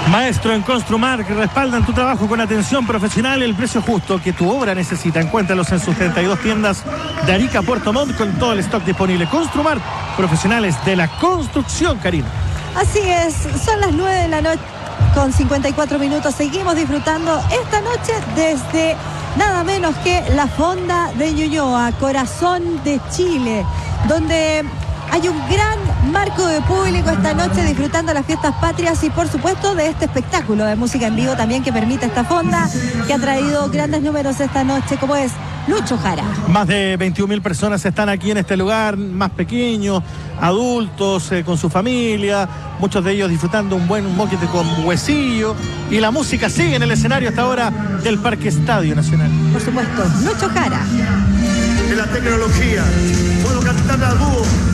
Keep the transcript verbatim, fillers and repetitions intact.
Maestro en Construmar, que respaldan tu trabajo con atención profesional y el precio justo que tu obra necesita. Encuéntralos en sus treinta y dos tiendas de Arica a Puerto Montt con todo el stock disponible. Construmar, profesionales de la construcción, Karina. Así es, son las nueve de la noche con cincuenta y cuatro minutos. Seguimos disfrutando esta noche desde nada menos que la Fonda de Ñuñoa, corazón de Chile, donde hay un gran marco de público esta noche disfrutando las fiestas patrias y por supuesto de este espectáculo de música en vivo también que permite esta fonda, que ha traído grandes números esta noche, como es Lucho Jara. Más de veintiún mil personas están aquí en este lugar, más pequeños, adultos, eh, con su familia, muchos de ellos disfrutando un buen moquete con huesillo, y la música sigue en el escenario hasta ahora del Parque Estadio Nacional. Por supuesto, Lucho Jara. De la tecnología, puedo cantar a dúo